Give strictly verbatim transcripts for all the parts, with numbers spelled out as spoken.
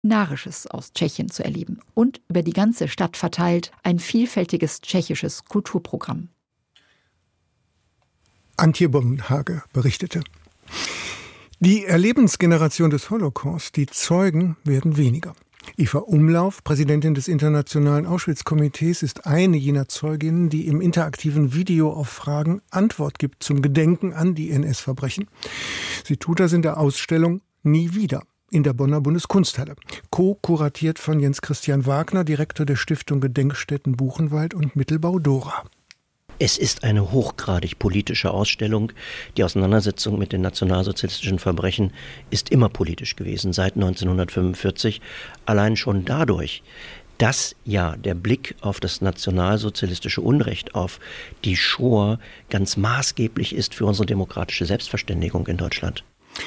Kulinarisches aus Tschechien zu erleben und über die ganze Stadt verteilt ein vielfältiges tschechisches Kulturprogramm. Antje Bommenhage berichtete. Die Erlebensgeneration des Holocaust, die Zeugen, werden weniger. Eva Umlauf, Präsidentin des Internationalen Auschwitz-Komitees, ist eine jener Zeuginnen, die im interaktiven Video auf Fragen Antwort gibt zum Gedenken an die N S-Verbrechen. Sie tut das in der Ausstellung Nie wieder in der Bonner Bundeskunsthalle. Co-kuratiert von Jens Christian Wagner, Direktor der Stiftung Gedenkstätten Buchenwald und Mittelbau Dora. Es ist eine hochgradig politische Ausstellung. Die Auseinandersetzung mit den nationalsozialistischen Verbrechen ist immer politisch gewesen, seit neunzehnhundertfünfundvierzig. Allein schon dadurch, dass ja der Blick auf das nationalsozialistische Unrecht, auf die Shoah ganz maßgeblich ist für unsere demokratische Selbstverständigung in Deutschland.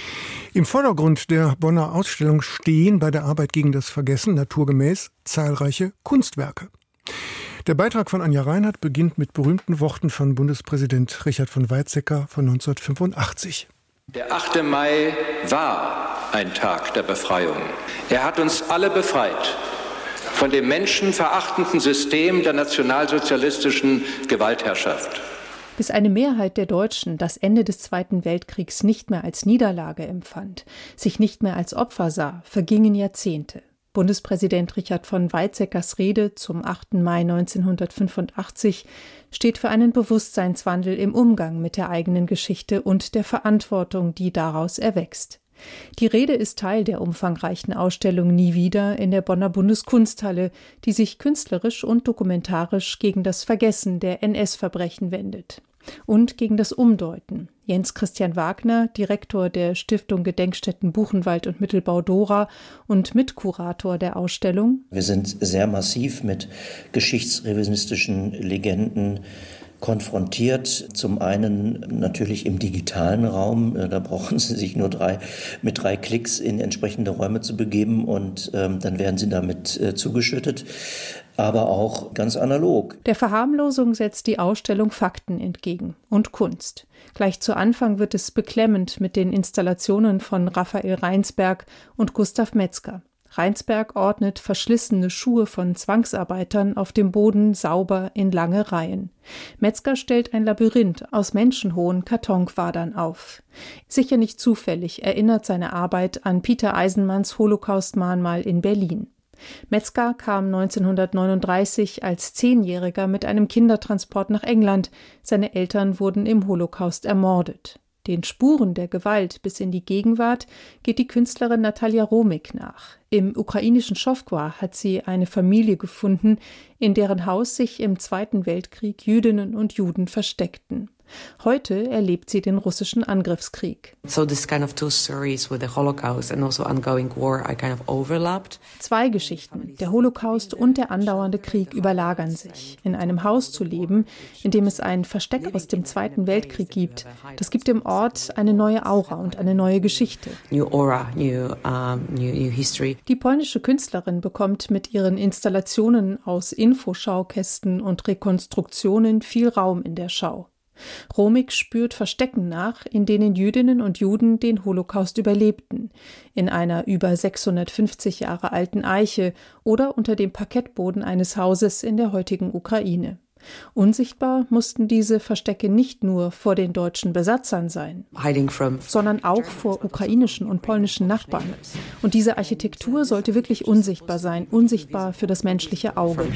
Im Vordergrund der Bonner Ausstellung stehen bei der Arbeit gegen das Vergessen naturgemäß zahlreiche Kunstwerke. Der Beitrag von Anja Reinhardt beginnt mit berühmten Worten von Bundespräsident Richard von Weizsäcker von neunzehnhundertfünfundachtzig. Der achte Mai war ein Tag der Befreiung. Er hat uns alle befreit von dem menschenverachtenden System der nationalsozialistischen Gewaltherrschaft. Bis eine Mehrheit der Deutschen das Ende des Zweiten Weltkriegs nicht mehr als Niederlage empfand, sich nicht mehr als Opfer sah, vergingen Jahrzehnte. Bundespräsident Richard von Weizsäckers Rede zum achten Mai neunzehnhundertfünfundachtzig steht für einen Bewusstseinswandel im Umgang mit der eigenen Geschichte und der Verantwortung, die daraus erwächst. Die Rede ist Teil der umfangreichen Ausstellung Nie wieder in der Bonner Bundeskunsthalle, die sich künstlerisch und dokumentarisch gegen das Vergessen der N S-Verbrechen wendet. Und gegen das Umdeuten. Jens Christian Wagner, Direktor der Stiftung Gedenkstätten Buchenwald und Mittelbau Dora und Mitkurator der Ausstellung. Wir sind sehr massiv mit geschichtsrevisionistischen Legenden konfrontiert. Zum einen natürlich im digitalen Raum. Da brauchen Sie sich nur drei, mit drei Klicks in entsprechende Räume zu begeben und ähm, dann werden Sie damit äh, zugeschüttet. Aber auch ganz analog. Der Verharmlosung setzt die Ausstellung Fakten entgegen und Kunst. Gleich zu Anfang wird es beklemmend mit den Installationen von Raphael Reinsberg und Gustav Metzger. Reinsberg ordnet verschlissene Schuhe von Zwangsarbeitern auf dem Boden sauber in lange Reihen. Metzger stellt ein Labyrinth aus menschenhohen Kartonquadern auf. Sicher nicht zufällig erinnert seine Arbeit an Peter Eisenmanns Holocaust-Mahnmal in Berlin. Metzger kam neunzehnhundertneununddreißig als Zehnjähriger mit einem Kindertransport nach England. Seine Eltern wurden im Holocaust ermordet. Den Spuren der Gewalt bis in die Gegenwart geht die Künstlerin Natalia Romig nach. Im ukrainischen Schowkwa hat sie eine Familie gefunden, in deren Haus sich im Zweiten Weltkrieg Jüdinnen und Juden versteckten. Heute erlebt sie den russischen Angriffskrieg. So this kind of two stories with the Holocaust and also ongoing war are kind of overlapped. Zwei Geschichten, der Holocaust und der andauernde Krieg, überlagern sich. In einem Haus zu leben, in dem es ein Versteck aus dem Zweiten Weltkrieg gibt, das gibt dem Ort eine neue Aura und eine neue Geschichte. New aura, new, um, new, new history. Die polnische Künstlerin bekommt mit ihren Installationen aus Infoschaukästen und Rekonstruktionen viel Raum in der Schau. Romig spürt Verstecken nach, in denen Jüdinnen und Juden den Holocaust überlebten, in einer über sechshundertfünfzig Jahre alten Eiche oder unter dem Parkettboden eines Hauses in der heutigen Ukraine. Unsichtbar mussten diese Verstecke nicht nur vor den deutschen Besatzern sein, sondern auch vor ukrainischen und polnischen Nachbarn. Und diese Architektur sollte wirklich unsichtbar sein, unsichtbar für das menschliche Auge.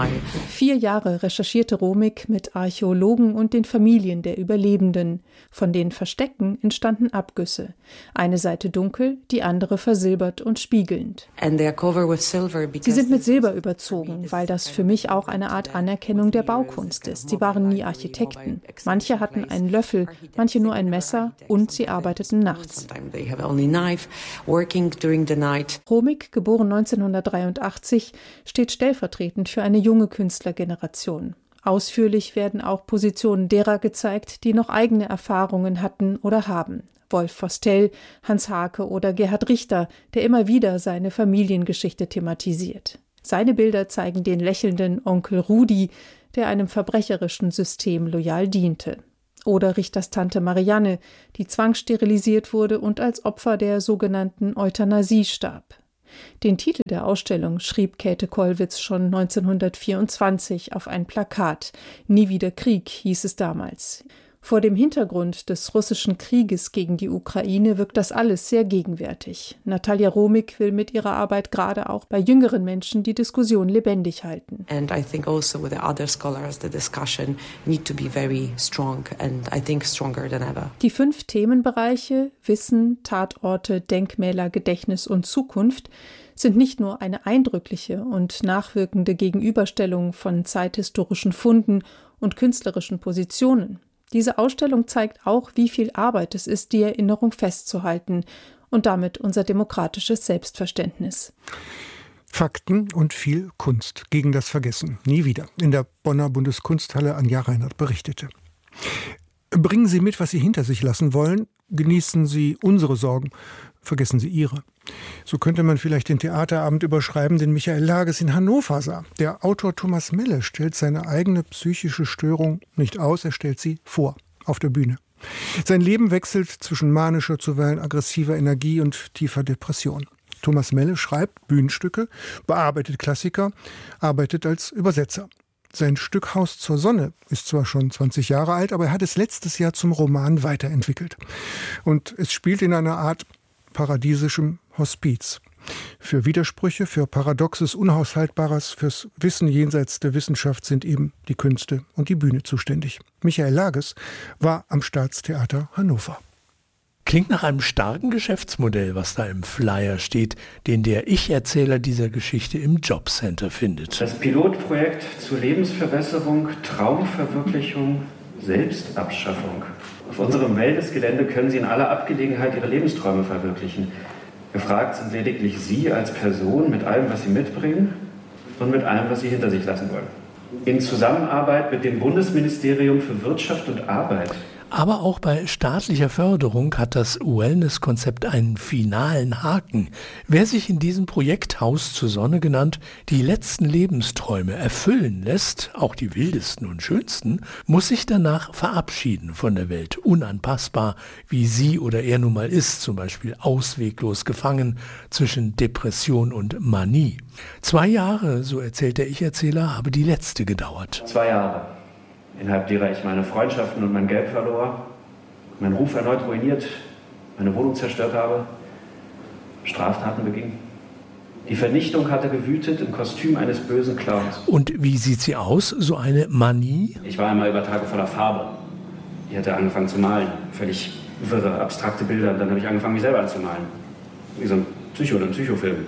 Vier Jahre recherchierte Romig mit Archäologen und den Familien der Überlebenden. Von den Verstecken entstanden Abgüsse. Eine Seite dunkel, die andere versilbert und spiegelnd. Sie sind mit Silber überzogen, weil das für mich auch eine Art Anerkennung der Baukunst ist. Sie waren nie Architekten. Manche hatten einen Löffel, manche nur ein Messer und sie arbeiteten nachts. Romig, geboren neunzehnhundertdreiundachtzig, steht stellvertretend für eine junge Künstlergeneration. Ausführlich werden auch Positionen derer gezeigt, die noch eigene Erfahrungen hatten oder haben. Wolf Vostell, Hans Haake oder Gerhard Richter, der immer wieder seine Familiengeschichte thematisiert. Seine Bilder zeigen den lächelnden Onkel Rudi, der einem verbrecherischen System loyal diente. Oder Richters Tante Marianne, die zwangssterilisiert wurde und als Opfer der sogenannten Euthanasie starb. Den Titel der Ausstellung schrieb Käthe Kollwitz schon neunzehnhundertvierundzwanzig auf ein Plakat. Nie wieder Krieg hieß es damals. Vor dem Hintergrund des russischen Krieges gegen die Ukraine wirkt das alles sehr gegenwärtig. Natalia Romig will mit ihrer Arbeit gerade auch bei jüngeren Menschen die Diskussion lebendig halten. And I think also with the other scholars the discussion need to be very strong and I think stronger than ever. Die fünf Themenbereiche Wissen, Tatorte, Denkmäler, Gedächtnis und Zukunft sind nicht nur eine eindrückliche und nachwirkende Gegenüberstellung von zeithistorischen Funden und künstlerischen Positionen. Diese Ausstellung zeigt auch, wie viel Arbeit es ist, die Erinnerung festzuhalten und damit unser demokratisches Selbstverständnis. Fakten und viel Kunst gegen das Vergessen. Nie wieder. In der Bonner Bundeskunsthalle Anja Reinhardt berichtete. Bringen Sie mit, was Sie hinter sich lassen wollen. Genießen Sie unsere Sorgen. Vergessen Sie Ihre. So könnte man vielleicht den Theaterabend überschreiben, den Michael Lages in Hannover sah. Der Autor Thomas Melle stellt seine eigene psychische Störung nicht aus, er stellt sie vor, auf der Bühne. Sein Leben wechselt zwischen manischer, zuweilen aggressiver Energie und tiefer Depression. Thomas Melle schreibt Bühnenstücke, bearbeitet Klassiker, arbeitet als Übersetzer. Sein Stück Haus zur Sonne ist zwar schon zwanzig Jahre alt, aber er hat es letztes Jahr zum Roman weiterentwickelt. Und es spielt in einer Art paradiesischem Hospiz. Für Widersprüche, für Paradoxes, Unhaushaltbares, fürs Wissen jenseits der Wissenschaft sind eben die Künste und die Bühne zuständig. Michael Lages war am Staatstheater Hannover. Klingt nach einem starken Geschäftsmodell, was da im Flyer steht, den der Ich-Erzähler dieser Geschichte im Jobcenter findet. Das Pilotprojekt zur Lebensverbesserung, Traumverwirklichung, Selbstabschaffung. Auf unserem Wellnessgelände können Sie in aller Abgelegenheit Ihre Lebensträume verwirklichen. Gefragt sind lediglich Sie als Person mit allem, was Sie mitbringen und mit allem, was Sie hinter sich lassen wollen. In Zusammenarbeit mit dem Bundesministerium für Wirtschaft und Arbeit. Aber auch bei staatlicher Förderung hat das Wellness-Konzept einen finalen Haken. Wer sich in diesem Projekt Haus zur Sonne genannt die letzten Lebensträume erfüllen lässt, auch die wildesten und schönsten, muss sich danach verabschieden von der Welt, unanpassbar, wie sie oder er nun mal ist, zum Beispiel ausweglos gefangen zwischen Depression und Manie. Zwei Jahre, so erzählt der Ich-Erzähler, habe die letzte gedauert. Zwei Jahre. Innerhalb derer ich meine Freundschaften und mein Geld verlor, meinen Ruf erneut ruiniert, meine Wohnung zerstört habe, Straftaten beging. Die Vernichtung hatte gewütet im Kostüm eines bösen Clowns. Und wie sieht sie aus, so eine Manie? Ich war einmal über Tage voller Farbe. Ich hatte angefangen zu malen, völlig wirre, abstrakte Bilder. Und dann habe ich angefangen, mich selber anzumalen. Wie so ein Psycho oder ein Psychofilm.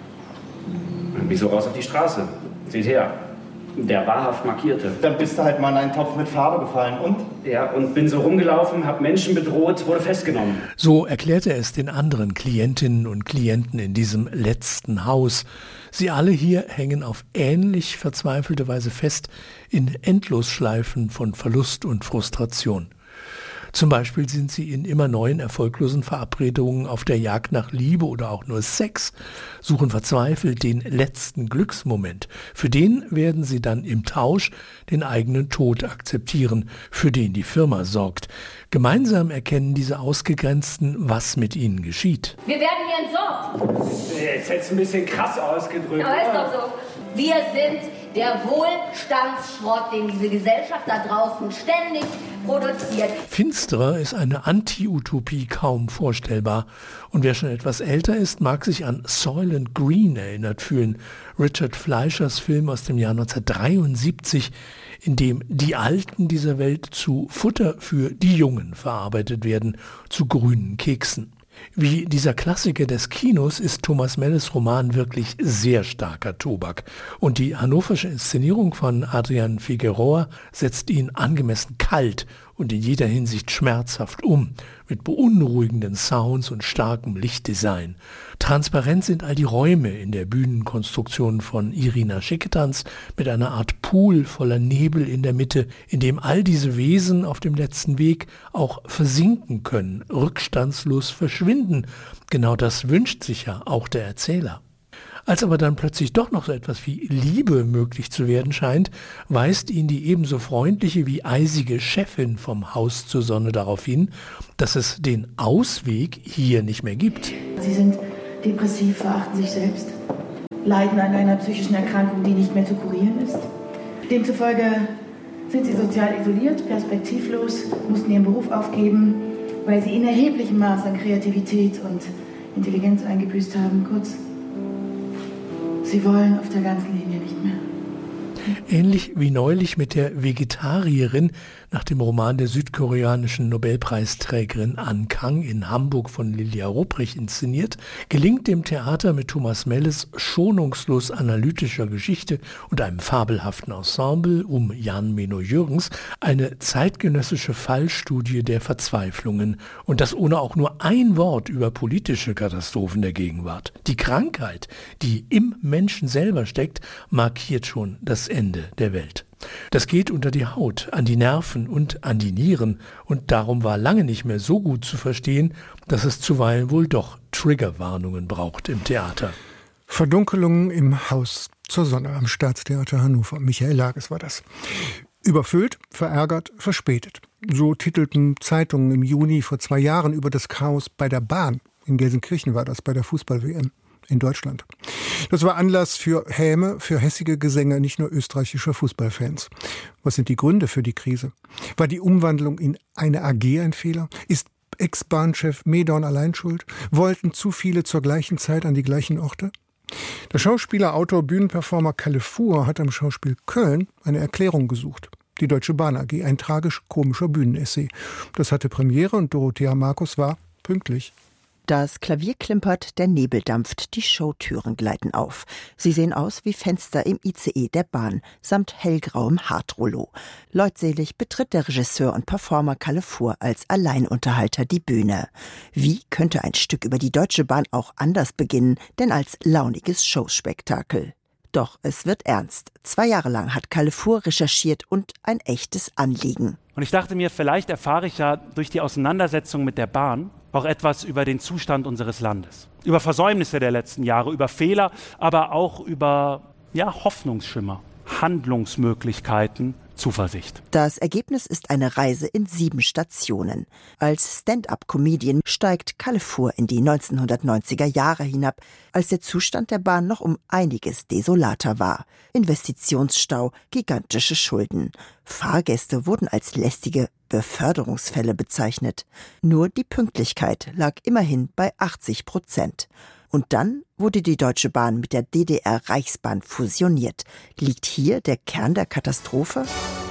Dann bin ich so raus auf die Straße. Seht her. Der wahrhaft Markierte. Dann bist du halt mal in einen Topf mit Farbe gefallen und? Ja, und bin so rumgelaufen, habe Menschen bedroht, wurde festgenommen. So erklärte er es den anderen Klientinnen und Klienten in diesem letzten Haus. Sie alle hier hängen auf ähnlich verzweifelte Weise fest in Endlosschleifen von Verlust und Frustration. Zum Beispiel sind sie in immer neuen erfolglosen Verabredungen auf der Jagd nach Liebe oder auch nur Sex, suchen verzweifelt den letzten Glücksmoment. Für den werden sie dann im Tausch den eigenen Tod akzeptieren, für den die Firma sorgt. Gemeinsam erkennen diese Ausgegrenzten, was mit ihnen geschieht. Wir werden hier entsorgt. Jetzt hättest du ein bisschen krass ausgedrückt. Aber ist doch so. Wir sind der Wohlstandsschrott, den diese Gesellschaft da draußen ständig produziert. Finsterer ist eine Anti-Utopie kaum vorstellbar. Und wer schon etwas älter ist, mag sich an Soylent Green erinnert fühlen. Richard Fleischers Film aus dem Jahr neunzehnhundertdreiundsiebzig, in dem die Alten dieser Welt zu Futter für die Jungen verarbeitet werden, zu grünen Keksen. Wie dieser Klassiker des Kinos ist Thomas Melles Roman wirklich sehr starker Tobak. Und die hannoversche Inszenierung von Adrian Figueroa setzt ihn angemessen kalt und in jeder Hinsicht schmerzhaft um, mit beunruhigenden Sounds und starkem Lichtdesign. Transparent sind all die Räume in der Bühnenkonstruktion von Irina Schicketanz mit einer Art Pool voller Nebel in der Mitte, in dem all diese Wesen auf dem letzten Weg auch versinken können, rückstandslos verschwinden. Genau das wünscht sich ja auch der Erzähler. Als aber dann plötzlich doch noch so etwas wie Liebe möglich zu werden scheint, weist ihn die ebenso freundliche wie eisige Chefin vom Haus zur Sonne darauf hin, dass es den Ausweg hier nicht mehr gibt. Sie sind depressiv, verachten sich selbst, leiden an einer psychischen Erkrankung, die nicht mehr zu kurieren ist. Demzufolge sind sie sozial isoliert, perspektivlos, mussten ihren Beruf aufgeben, weil sie in erheblichem Maß an Kreativität und Intelligenz eingebüßt haben. Kurz, sie wollen auf der ganzen Linie nicht mehr. Ähnlich wie neulich mit der Vegetarierin nach dem Roman der südkoreanischen Nobelpreisträgerin An Kang in Hamburg von Lilia Ruprecht inszeniert, gelingt dem Theater mit Thomas Melles schonungslos analytischer Geschichte und einem fabelhaften Ensemble um Jan Menno Jürgens eine zeitgenössische Fallstudie der Verzweiflungen und das ohne auch nur ein Wort über politische Katastrophen der Gegenwart. Die Krankheit, die im Menschen selber steckt, markiert schon das Ende der Welt. Das geht unter die Haut, an die Nerven und an die Nieren und darum war lange nicht mehr so gut zu verstehen, dass es zuweilen wohl doch Triggerwarnungen braucht im Theater. Verdunkelungen im Haus zur Sonne am Staatstheater Hannover. Michael Lages war das. Überfüllt, verärgert, verspätet. So titelten Zeitungen im Juni vor zwei Jahren über das Chaos bei der Bahn. In Gelsenkirchen war das bei der Fußball-W M. In Deutschland. Das war Anlass für Häme, für hässige Gesänge nicht nur österreichischer Fußballfans. Was sind die Gründe für die Krise? War die Umwandlung in eine A G ein Fehler? Ist Ex-Bahnchef Medorn allein schuld? Wollten zu viele zur gleichen Zeit an die gleichen Orte? Der Schauspieler, Autor, Bühnenperformer Kalle Fuhr hat am Schauspiel Köln eine Erklärung gesucht. Die Deutsche Bahn A G, ein tragisch-komischer Bühnenessay. Das hatte Premiere und Dorothea Markus war pünktlich. Das Klavier klimpert, der Nebel dampft, die Showtüren gleiten auf. Sie sehen aus wie Fenster im I C E der Bahn, samt hellgrauem Hartrollo. Leutselig betritt der Regisseur und Performer Kalle Fuhr als Alleinunterhalter die Bühne. Wie könnte ein Stück über die Deutsche Bahn auch anders beginnen, denn als launiges Showspektakel? Doch es wird ernst. Zwei Jahre lang hat Kalle Fuhr recherchiert und ein echtes Anliegen. Und ich dachte mir, vielleicht erfahre ich ja durch die Auseinandersetzung mit der Bahn auch etwas über den Zustand unseres Landes. Über Versäumnisse der letzten Jahre, über Fehler, aber auch über ja, Hoffnungsschimmer, Handlungsmöglichkeiten, Zuversicht. Das Ergebnis ist eine Reise in sieben Stationen. Als Stand-up-Comedian steigt Kalle Fuhr in die neunzehnhundertneunziger Jahre hinab, als der Zustand der Bahn noch um einiges desolater war. Investitionsstau, gigantische Schulden. Fahrgäste wurden als lästige Beförderungsfälle bezeichnet. Nur die Pünktlichkeit lag immerhin bei achtzig Prozent. Und dann wurde die Deutsche Bahn mit der D D R-Reichsbahn fusioniert. Liegt hier der Kern der Katastrophe?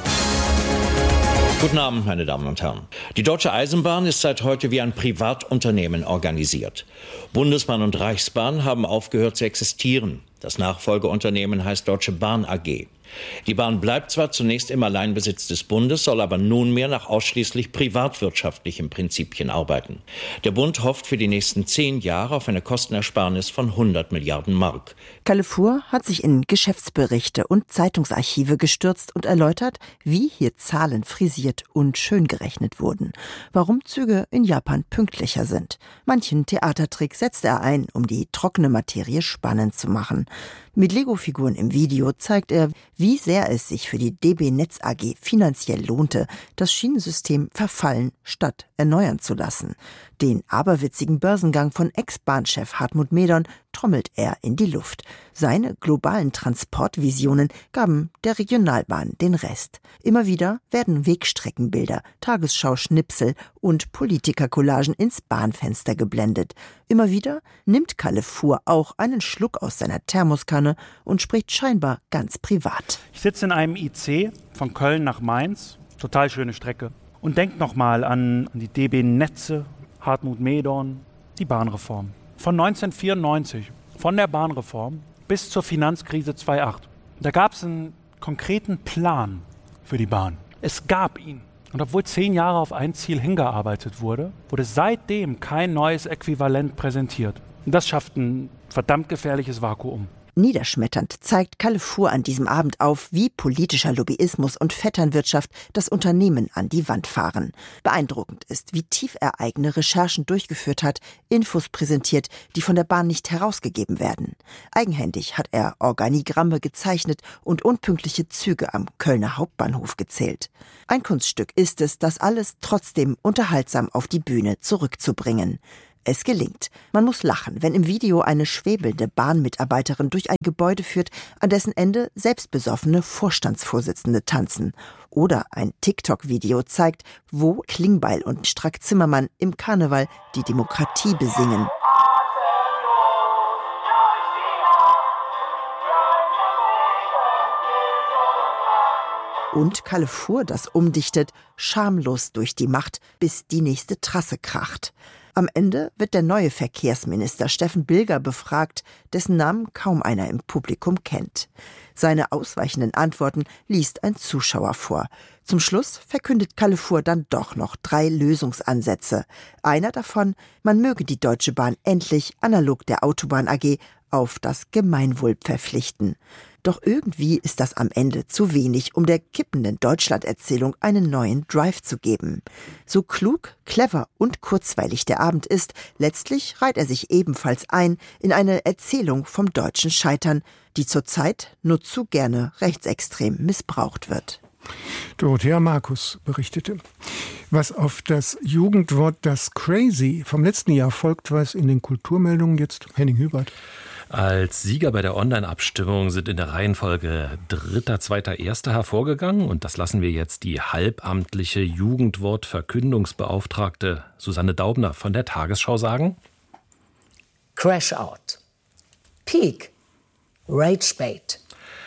Guten Abend, meine Damen und Herren. Die Deutsche Eisenbahn ist seit heute wie ein Privatunternehmen organisiert. Bundesbahn und Reichsbahn haben aufgehört zu existieren. Das Nachfolgeunternehmen heißt Deutsche Bahn A G. Die Bahn bleibt zwar zunächst im Alleinbesitz des Bundes, soll aber nunmehr nach ausschließlich privatwirtschaftlichen Prinzipien arbeiten. Der Bund hofft für die nächsten zehn Jahre auf eine Kostenersparnis von hundert Milliarden Mark. Kalle Fuhr hat sich in Geschäftsberichte und Zeitungsarchive gestürzt und erläutert, wie hier Zahlen frisiert und schön gerechnet wurden. Warum Züge in Japan pünktlicher sind. Manchen Theatertrick setzt er ein, um die trockene Materie spannend zu machen. Mit Lego-Figuren im Video zeigt er, wie sehr es sich für die D B Netz A G finanziell lohnte, das Schienensystem verfallen statt erneuern zu lassen. Den aberwitzigen Börsengang von Ex-Bahnchef Hartmut Medorn trommelt er in die Luft. Seine globalen Transportvisionen gaben der Regionalbahn den Rest. Immer wieder werden Wegstreckenbilder, Tagesschau-Schnipsel und Politikercollagen ins Bahnfenster geblendet. Immer wieder nimmt Kalle Fuhr auch einen Schluck aus seiner Thermoskanne und spricht scheinbar ganz privat. Ich sitze in einem I C von Köln nach Mainz, total schöne Strecke, und denke nochmal an, an die D B Netze, Hartmut Medorn, die Bahnreform. Von neunzehnhundertvierundneunzig, von der Bahnreform bis zur Finanzkrise zweitausendacht. Da gab es einen konkreten Plan für die Bahn. Es gab ihn. Und obwohl zehn Jahre auf ein Ziel hingearbeitet wurde, wurde seitdem kein neues Äquivalent präsentiert. Und das schafft ein verdammt gefährliches Vakuum. Niederschmetternd zeigt Kalle Fuhr an diesem Abend auf, wie politischer Lobbyismus und Vetternwirtschaft das Unternehmen an die Wand fahren. Beeindruckend ist, wie tief er eigene Recherchen durchgeführt hat, Infos präsentiert, die von der Bahn nicht herausgegeben werden. Eigenhändig hat er Organigramme gezeichnet und unpünktliche Züge am Kölner Hauptbahnhof gezählt. Ein Kunststück ist es, das alles trotzdem unterhaltsam auf die Bühne zurückzubringen. Es gelingt. Man muss lachen, wenn im Video eine schwebelnde Bahnmitarbeiterin durch ein Gebäude führt, an dessen Ende selbstbesoffene Vorstandsvorsitzende tanzen. Oder ein TikTok-Video zeigt, wo Klingbeil und Strack-Zimmermann im Karneval die Demokratie besingen. Und Carrefour das umdichtet, schamlos durch die Macht, bis die nächste Trasse kracht. Am Ende wird der neue Verkehrsminister Steffen Bilger befragt, dessen Namen kaum einer im Publikum kennt. Seine ausweichenden Antworten liest ein Zuschauer vor. Zum Schluss verkündet Carrefour dann doch noch drei Lösungsansätze. Einer davon, man möge die Deutsche Bahn endlich, analog der Autobahn A G, auf das Gemeinwohl verpflichten. Doch irgendwie ist das am Ende zu wenig, um der kippenden Deutschland-Erzählung einen neuen Drive zu geben. So klug, clever und kurzweilig der Abend ist, letztlich reiht er sich ebenfalls ein in eine Erzählung vom deutschen Scheitern, die zurzeit nur zu gerne rechtsextrem missbraucht wird. Dorothea Markus berichtete. Was auf das Jugendwort das Crazy vom letzten Jahr folgt, weiß in den Kulturmeldungen jetzt Henning Hübert. Als Sieger bei der Online-Abstimmung sind in der Reihenfolge Dritter, Zweiter, Erster hervorgegangen. Und das lassen wir jetzt die halbamtliche Jugendwortverkündungsbeauftragte Susanne Daubner von der Tagesschau sagen. Crash-out, Peak, Rage-bait.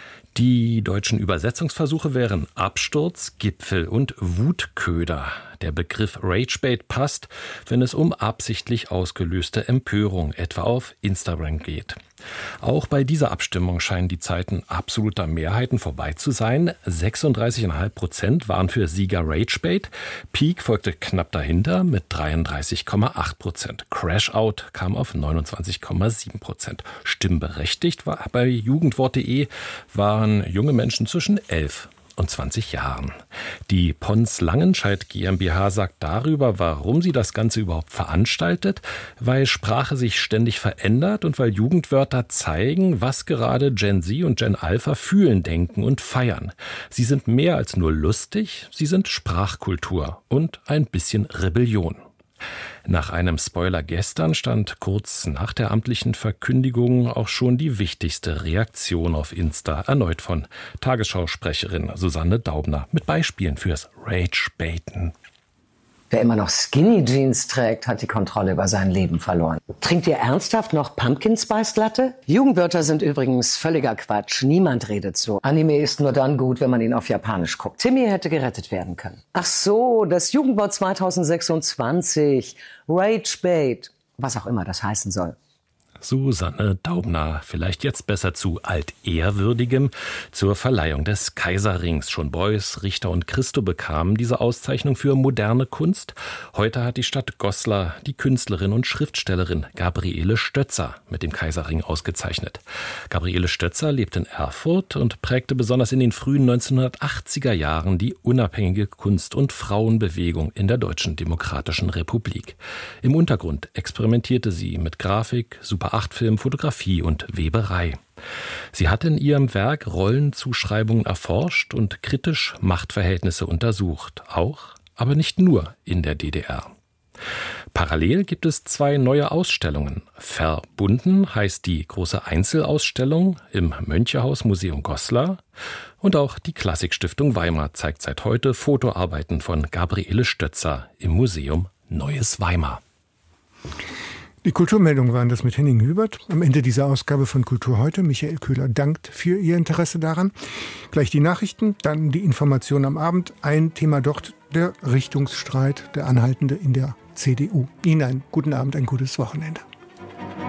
Die deutschen Übersetzungsversuche wären Absturz, Gipfel und Wutköder. Der Begriff Ragebait passt, wenn es um absichtlich ausgelöste Empörung, etwa auf Instagram geht. Auch bei dieser Abstimmung scheinen die Zeiten absoluter Mehrheiten vorbei zu sein. sechsunddreißig Komma fünf Prozent waren für Sieger Ragebait. Peak folgte knapp dahinter mit dreiunddreißig Komma acht Prozent. Crashout kam auf neunundzwanzig Komma sieben Prozent. Stimmberechtigt war bei Jugendwort punkt de waren junge Menschen zwischen elf und zwanzig Jahren. Die Pons Langenscheidt GmbH sagt darüber, warum sie das Ganze überhaupt veranstaltet, weil Sprache sich ständig verändert und weil Jugendwörter zeigen, was gerade Gen Z und Gen Alpha fühlen, denken und feiern. Sie sind mehr als nur lustig, sie sind Sprachkultur und ein bisschen Rebellion. Nach einem Spoiler gestern stand kurz nach der amtlichen Verkündigung auch schon die wichtigste Reaktion auf Insta, erneut von Tagesschausprecherin Susanne Daubner mit Beispielen fürs Rage-Baiten. Wer immer noch Skinny Jeans trägt, hat die Kontrolle über sein Leben verloren. Trinkt ihr ernsthaft noch Pumpkin Spice Latte? Jugendwörter sind übrigens völliger Quatsch. Niemand redet so. Anime ist nur dann gut, wenn man ihn auf Japanisch guckt. Timmy hätte gerettet werden können. Ach so, das Jugendwort zwanzig sechsundzwanzig. Ragebait. Was auch immer das heißen soll. Susanne Daubner, vielleicht jetzt besser zu altehrwürdigem, zur Verleihung des Kaiserrings. Schon Beuys, Richter und Christo bekamen diese Auszeichnung für moderne Kunst. Heute hat die Stadt Goslar die Künstlerin und Schriftstellerin Gabriele Stötzer mit dem Kaiserring ausgezeichnet. Gabriele Stötzer lebt in Erfurt und prägte besonders in den frühen neunzehnhundertachtziger Jahren die unabhängige Kunst- und Frauenbewegung in der Deutschen Demokratischen Republik. Im Untergrund experimentierte sie mit Grafik, Super acht Film, Fotografie und Weberei. Sie hat in ihrem Werk Rollenzuschreibungen erforscht und kritisch Machtverhältnisse untersucht. Auch, aber nicht nur in der D D R. Parallel gibt es zwei neue Ausstellungen. Verbunden heißt die große Einzelausstellung im Mönchehaus Museum Goslar. Und auch die Klassikstiftung Weimar zeigt seit heute Fotoarbeiten von Gabriele Stötzer im Museum Neues Weimar. Die Kulturmeldungen waren das mit Henning Hübert. Am Ende dieser Ausgabe von Kultur heute. Michael Köhler dankt für Ihr Interesse daran. Gleich die Nachrichten, dann die Information am Abend. Ein Thema dort, der Richtungsstreit, der anhaltende in der C D U. Ihnen einen guten Abend, ein gutes Wochenende.